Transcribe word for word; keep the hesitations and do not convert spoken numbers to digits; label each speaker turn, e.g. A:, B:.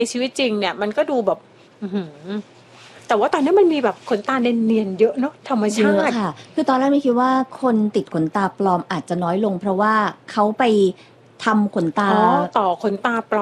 A: ชีวิตจริงเนี่ยมันก็ดูแบบอื้อหือแต่ว่าตอนนี้มันมีแบบขนตาเนียนๆเยอะเนาะธรรม
B: เย
A: ชา
B: อะ
A: ติ
B: ค่ะ คือตอนแรกไม่คิดว่าคนติดขนตาปลอมอาจจะน้อยลง เพราะว่าเขาไปทำขนตา
A: อ๋อ ต่อขนตาปลอม